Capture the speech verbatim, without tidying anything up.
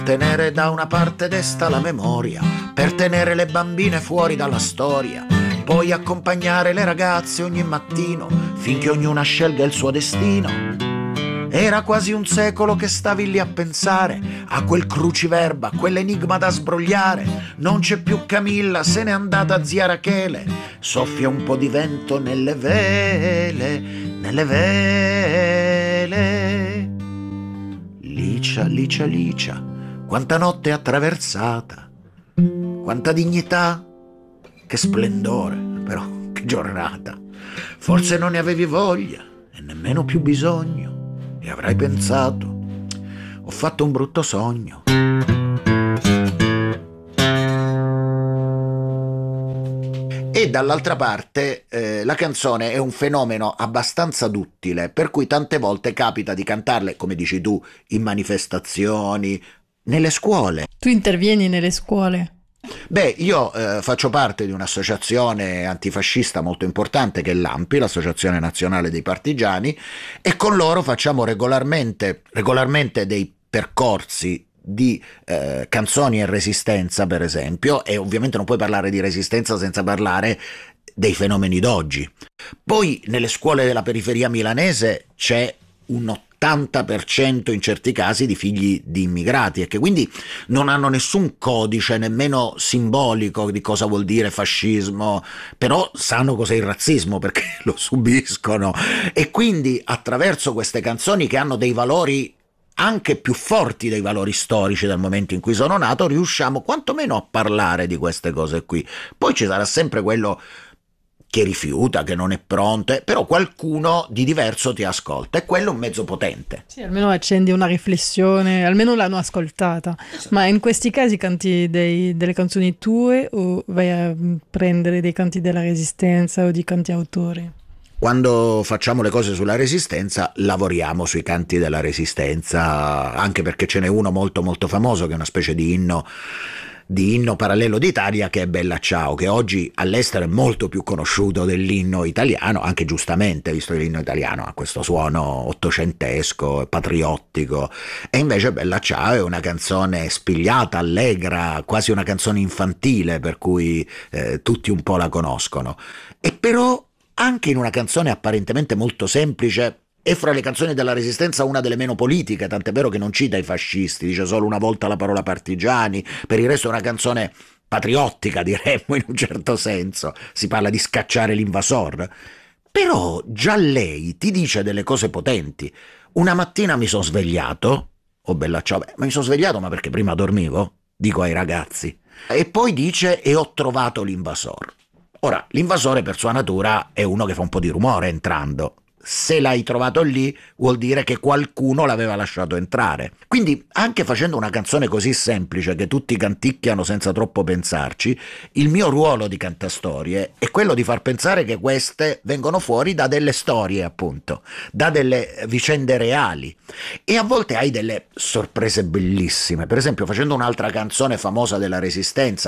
Tenere da una parte desta la memoria, per tenere le bambine fuori dalla storia, poi accompagnare le ragazze ogni mattino, finché ognuna scelga il suo destino. Era quasi un secolo che stavi lì a pensare a quel cruciverba, a quell'enigma da sbrogliare. Non c'è più Camilla, se n'è andata zia Rachele. Soffia un po' di vento nelle vele, nelle vele. Licia, Licia, Licia, quanta notte attraversata, quanta dignità, che splendore, però che giornata. Forse non ne avevi voglia e nemmeno più bisogno. E avrai pensato, ho fatto un brutto sogno. E dall'altra parte eh, la canzone è un fenomeno abbastanza duttile, per cui tante volte capita di cantarle, come dici tu, in manifestazioni, nelle scuole. Tu intervieni nelle scuole? Beh, io eh, faccio parte di un'associazione antifascista molto importante che è l'A N P I, l'Associazione Nazionale dei Partigiani, e con loro facciamo regolarmente, regolarmente dei percorsi di eh, canzoni e resistenza, per esempio, e ovviamente non puoi parlare di resistenza senza parlare dei fenomeni d'oggi. Poi nelle scuole della periferia milanese c'è un ottanta per cento in certi casi di figli di immigrati e che quindi non hanno nessun codice nemmeno simbolico di cosa vuol dire fascismo, però sanno cos'è il razzismo perché lo subiscono, e quindi attraverso queste canzoni che hanno dei valori anche più forti dei valori storici del momento in cui sono nato, riusciamo quantomeno a parlare di queste cose qui. Poi ci sarà sempre quello che rifiuta, che non è pronto, però qualcuno di diverso ti ascolta, e quello è un mezzo potente. Sì, almeno accendi una riflessione, almeno l'hanno ascoltata. Esatto. Ma in questi casi canti dei, delle canzoni tue o vai a prendere dei canti della Resistenza o di canti autori? Quando facciamo le cose sulla Resistenza lavoriamo sui canti della Resistenza, anche perché ce n'è uno molto molto famoso che è una specie di inno di inno parallelo d'Italia, che è Bella Ciao, che oggi all'estero è molto più conosciuto dell'inno italiano, anche giustamente, visto che l'inno italiano ha questo suono ottocentesco, patriottico, e invece Bella Ciao è una canzone spigliata, allegra, quasi una canzone infantile, per cui eh, tutti un po' la conoscono. E però anche in una canzone apparentemente molto semplice è fra le canzoni della Resistenza una delle meno politiche, tant'è vero che non cita i fascisti, dice solo una volta la parola partigiani, per il resto è una canzone patriottica, diremmo in un certo senso, si parla di scacciare l'invasor. Però già lei ti dice delle cose potenti. Una mattina mi sono svegliato, oh Bella Ciao, beh, ma mi sono svegliato ma perché prima dormivo? Dico ai ragazzi. E poi dice e ho trovato l'invasor. Ora, l'invasore per sua natura è uno che fa un po' di rumore entrando. Se l'hai trovato lì vuol dire che qualcuno l'aveva lasciato entrare. Quindi anche facendo una canzone così semplice che tutti canticchiano senza troppo pensarci, il mio ruolo di cantastorie è quello di far pensare che queste vengono fuori da delle storie, appunto, da delle vicende reali, e a volte hai delle sorprese bellissime. Per esempio, facendo un'altra canzone famosa della Resistenza,